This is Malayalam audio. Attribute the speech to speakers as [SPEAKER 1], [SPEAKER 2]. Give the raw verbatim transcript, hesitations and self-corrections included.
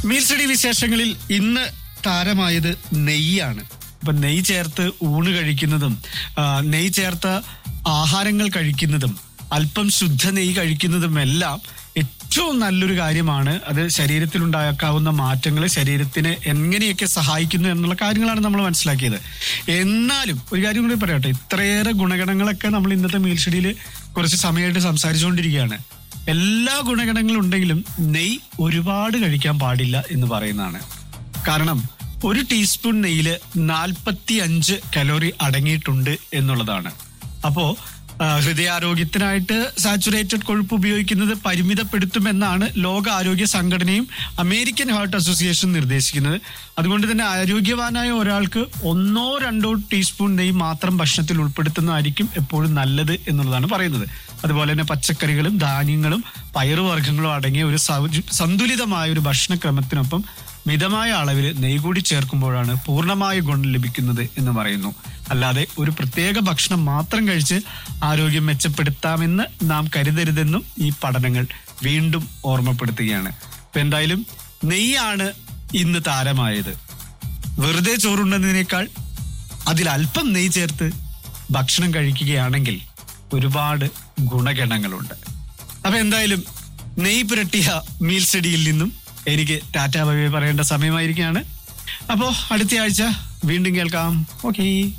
[SPEAKER 1] മീൽസടി വിശേഷങ്ങളിൽ ഇന്ന് താരമായത് നെയ്യാണ്. അപ്പൊ നെയ്യ് ചേർത്ത് ഊണ് കഴിക്കുന്നതും നെയ്യ് ചേർത്ത ആഹാരങ്ങൾ കഴിക്കുന്നതും അല്പം ശുദ്ധ നെയ്യ് കഴിക്കുന്നതും എല്ലാം ഏറ്റവും നല്ലൊരു കാര്യമാണ്. അത് ശരീരത്തിൽ ഉണ്ടാക്കാവുന്ന മാറ്റങ്ങൾ ശരീരത്തിനെ എങ്ങനെയൊക്കെ സഹായിക്കുന്നു എന്നുള്ള കാര്യങ്ങളാണ് നമ്മൾ മനസ്സിലാക്കിയത്. എന്നാലും ഒരു കാര്യം കൂടി പറയട്ടെ, ഇത്രയേറെ ഗുണഗണങ്ങളൊക്കെ നമ്മൾ ഇന്നത്തെ മീൽ ഷെഡിയിൽ കുറച്ച് സമയമായിട്ട് സംസാരിച്ചുകൊണ്ടിരിക്കുകയാണ്. എല്ലാ ഗുണഗണങ്ങളും ഉണ്ടെങ്കിലും നെയ്യ് ഒരുപാട് കഴിക്കാൻ പാടില്ല എന്ന് പറയുന്നതാണ്. കാരണം ഒരു ടീസ്പൂൺ നെയ്യില് നാൽപ്പത്തി അഞ്ച് കലോറി അടങ്ങിയിട്ടുണ്ട് എന്നുള്ളതാണ്. അപ്പോ ഹൃദയാരോഗ്യത്തിനായിട്ട് സാച്ചുറേറ്റഡ് കൊഴുപ്പ് ഉപയോഗിക്കുന്നത് പരിമിതപ്പെടുത്തുമെന്നാണ് ലോക ആരോഗ്യ സംഘടനയും അമേരിക്കൻ ഹാർട്ട് അസോസിയേഷൻ നിർദ്ദേശിക്കുന്നത്. അതുകൊണ്ട് തന്നെ ആരോഗ്യവാനായ ഒരാൾക്ക് ഒന്നോ രണ്ടോ ടീസ്പൂൺ നെയ്യ് മാത്രം ഭക്ഷണത്തിൽ ഉൾപ്പെടുത്തുന്നതായിരിക്കും എപ്പോഴും നല്ലത് എന്നുള്ളതാണ് പറയുന്നത്. അതുപോലെ തന്നെ പച്ചക്കറികളും ധാന്യങ്ങളും പയറുവർഗ്ഗങ്ങളും അടങ്ങിയ ഒരു സന്തുലിതമായ ഒരു ഭക്ഷണക്രമത്തിനൊപ്പം മിതമായ അളവിൽ നെയ്യ് കൂടി ചേർക്കുമ്പോഴാണ് പൂർണ്ണമായ ഗുണം ലഭിക്കുന്നത് എന്ന് പറയുന്നു. അല്ലാതെ ഒരു പ്രത്യേക ഭക്ഷണം മാത്രം കഴിച്ച് ആരോഗ്യം മെച്ചപ്പെടുത്താമെന്ന് നാം കരുതരുതെന്നും ഈ പഠനങ്ങൾ വീണ്ടും ഓർമ്മപ്പെടുത്തുകയാണ്. ഇപ്പൊ എന്തായാലും നെയ്യാണ് ഇന്ന് താരമായത്. വെറുതെ ചോറുണ്ടെന്നതിനേക്കാൾ അതിൽ അല്പം നെയ്യ് ചേർത്ത് ഭക്ഷണം കഴിക്കുകയാണെങ്കിൽ ഒരുപാട് ഗുണഗണങ്ങളുണ്ട്. അപ്പൊ എന്തായാലും നെയ്യ് പുരട്ടിയ മീൽ സ്റ്റഡിയിൽ നിന്നും എനിക്ക് ടാറ്റാ ബൈ ബൈ പറയേണ്ട സമയമായിരിക്കുകയാണ്. അപ്പോ അടുത്ത ആഴ്ച വീണ്ടും കേൾക്കാം. ഓക്കേ.